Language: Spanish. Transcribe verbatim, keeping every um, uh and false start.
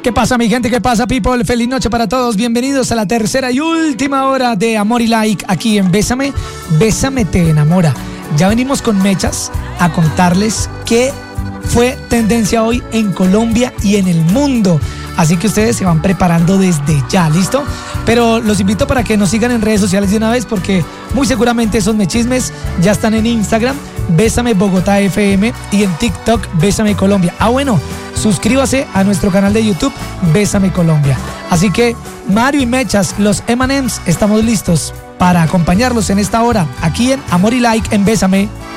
¿Qué pasa, mi gente? ¿Qué pasa, people? Feliz noche para todos. Bienvenidos a la tercera y última hora de Amor y Like aquí en Bésame. Bésame te enamora. Ya venimos con Mechas a contarles qué fue tendencia hoy en Colombia y en el mundo. Así que ustedes se van preparando desde ya, ¿listo? Pero los invito para que nos sigan en redes sociales de una vez, porque muy seguramente esos mechismes ya están en Instagram, Bésame Bogotá F M, y en TikTok, Bésame Colombia. Ah, bueno, suscríbase a nuestro canal de YouTube, Bésame Colombia. Así que Mario y Mechas, los eme and eme's, estamos listos para acompañarlos en esta hora, aquí en Amor y Like en Bésame.